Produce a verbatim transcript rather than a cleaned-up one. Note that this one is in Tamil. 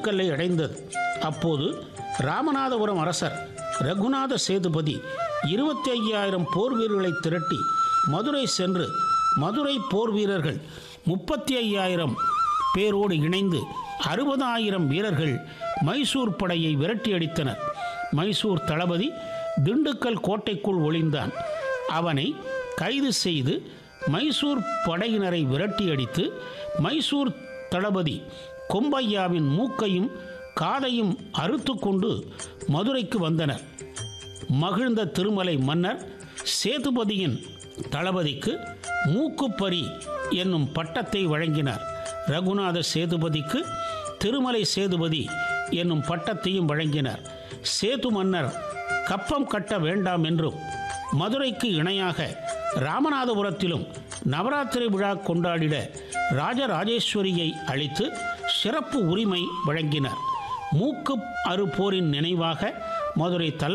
திண்டுக்கல்லை அடைந்தது. அப்போது ராமநாதபுரம் அரசர் ரகுநாத சேதுபதி இருபத்தி ஐயாயிரம் போர் வீரர்களை திரட்டி மதுரை சென்று மதுரை போர் வீரர்கள் முப்பத்தி ஐயாயிரம் பேரோடு இணைந்து அறுபதாயிரம் வீரர்கள் மைசூர் படையை விரட்டி அடித்தனர். மைசூர் தளபதி திண்டுக்கல் கோட்டைக்குள் ஒளிந்தான். அவனை கைது செய்து மைசூர் படையினரை விரட்டி அடித்து மைசூர் தளபதி கொம்பையாவின் மூக்கையும் காதையும் அறுத்து கொண்டு மதுரைக்கு வந்தனர். மகிழ்ந்த திருமலை மன்னர் சேதுபதியின் தளபதிக்கு மூக்குப்பரி என்னும் பட்டத்தை வழங்கினார். ரகுநாத சேதுபதிக்கு திருமலை சேதுபதி என்னும் பட்டத்தையும் வழங்கினார். சேது மன்னர் கப்பம் கட்ட வேண்டாம் என்றும் மதுரைக்கு இணையாக ராமநாதபுரத்திலும் நவராத்திரி விழா கொண்டாடிட ராஜராஜேஸ்வரியை அளித்து சிறப்பு உரிமை வழங்கினார். மூக்கு அறு போரின் நினைவாக மதுரை தல்